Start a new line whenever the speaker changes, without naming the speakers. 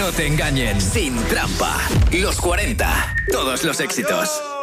no te engañen. Sin trampa. Los 40. Todos los éxitos.